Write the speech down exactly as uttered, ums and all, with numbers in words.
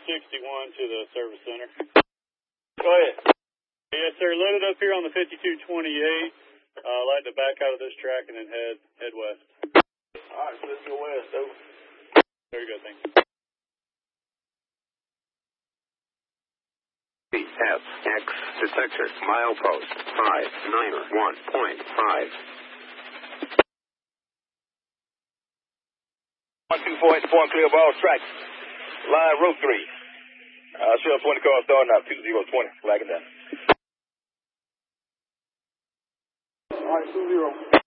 sixty-one to the service center. Go ahead. Yes, sir. Loaded up here on the fifty-two twenty-eight. Uh, I'd like to back out of this track and then head head west. All right, so let's go west, over. Very good, thank you. F X detector milepost five nine one point five. One two four eight four clear of all tracks. Line route three. Uh, show twenty cars starting out two zero twenty. Flagging down. All right, two zero.